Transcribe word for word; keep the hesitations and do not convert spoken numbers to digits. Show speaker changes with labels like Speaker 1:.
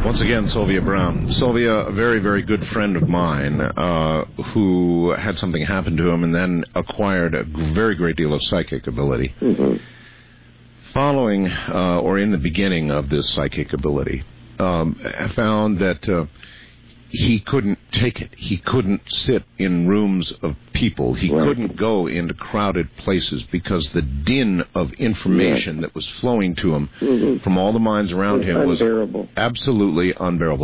Speaker 1: Once again, Sylvia Brown. Sylvia, a very, very good friend of mine, uh, who had something happen to him and then acquired a very great deal of psychic ability.
Speaker 2: Mm-hmm.
Speaker 1: Following, uh, or in the beginning of this psychic ability, um, I found that uh, he couldn't take it. He couldn't sit in rooms of people. He
Speaker 2: right.
Speaker 1: couldn't go into crowded places because the din of information
Speaker 2: yeah.
Speaker 1: that was flowing to him
Speaker 2: mm-hmm.
Speaker 1: from all the minds around him was
Speaker 2: unbearable.
Speaker 1: absolutely unbearable.